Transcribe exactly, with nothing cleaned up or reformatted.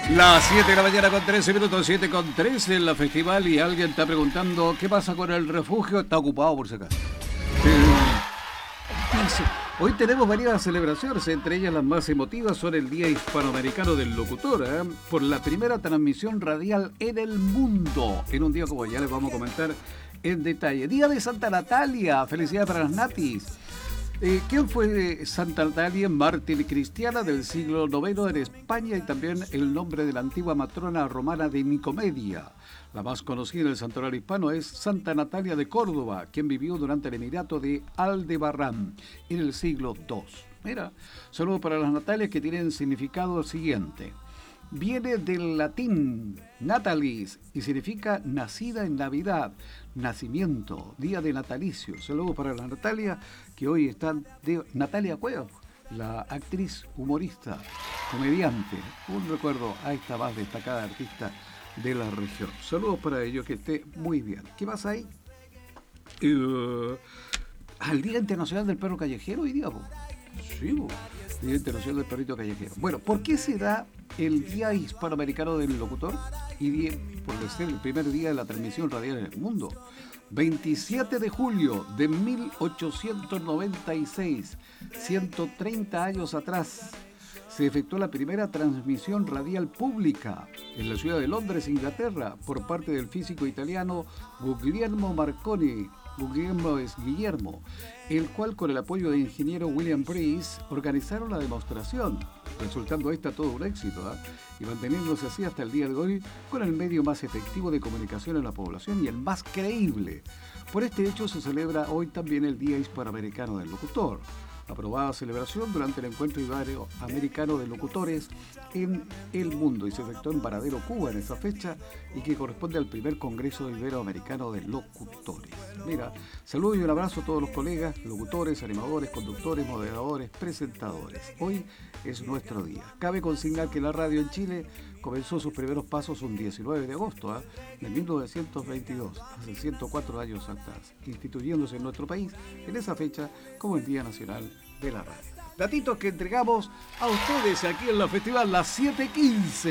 Las siete de la mañana con trece minutos, siete con trece en la festival, y alguien está preguntando qué pasa con el refugio. Está ocupado por si acaso. Dice, hoy tenemos varias celebraciones, entre ellas las más emotivas son el Día Hispanoamericano del Locutor, ¿eh? por la primera transmisión radial en el mundo, en un día como ya les vamos a comentar en detalle. Día de Santa Natalia, felicidades para las natis. Eh, ¿Quién fue Santa Natalia? Mártir cristiana del siglo noveno en España, y también el nombre de la antigua matrona romana de Nicomedia. La más conocida en el santuario hispano es Santa Natalia de Córdoba, quien vivió durante el emirato de Aldebarrán en el siglo segundo. Mira, saludos para las Natalias, que tienen significado siguiente. Viene del latín natalis y significa nacida en Navidad, nacimiento, día de natalicio. Saludos para la Natalia, que hoy están de Natalia Cuevas, la actriz, humorista, comediante. Un recuerdo a esta más destacada artista de la región. Saludos para ellos, que esté muy bien. ¿Qué pasa ahí? Uh, al Día Internacional del Perro Callejero hoy día, po. Sí, po. Día Internacional del Perrito Callejero. Bueno, ¿por qué se da el Día Hispanoamericano del Locutor? Y bien, por ser el primer día de la transmisión radial en el mundo. veintisiete de julio de mil ochocientos noventa y seis, ciento treinta años atrás, se efectuó la primera transmisión radial pública en la ciudad de Londres, Inglaterra, por parte del físico italiano Guglielmo Marconi. Guglielmo es Guillermo, el cual, con el apoyo del ingeniero William Breeze, organizaron la demostración, resultando esta todo un éxito, ¿eh? y manteniéndose así hasta el día de hoy con el medio más efectivo de comunicación en la población y el más creíble. Por este hecho se celebra hoy también el Día Hispanoamericano del Locutor. Aprobada celebración durante el Encuentro Iberoamericano de Locutores en el mundo, y se efectuó en Varadero, Cuba, en esa fecha, y que corresponde al primer Congreso Iberoamericano de Locutores. Mira, saludos y un abrazo a todos los colegas, locutores, animadores, conductores, moderadores, presentadores. Hoy es nuestro día. Cabe consignar que la radio en Chile comenzó sus primeros pasos un diecinueve de agosto ¿eh? de mil novecientos veintidós, hace ciento cuatro años atrás, instituyéndose en nuestro país en esa fecha como el Día Nacional de la Radio. Datitos que entregamos a ustedes aquí en la festival, las siete quince.